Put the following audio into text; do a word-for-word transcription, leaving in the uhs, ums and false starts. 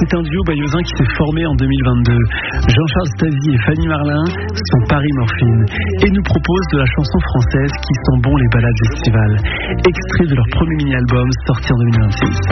C'est un duo bayeuxin qui s'est formé en deux mille vingt-deux. Jean-Charles Stasi et Fanny Marlin sont Paris Morphine et nous proposent de la chanson française qui sent bon les balades estivales. Extrait de leur premier mini-album sorti en deux mille vingt-six.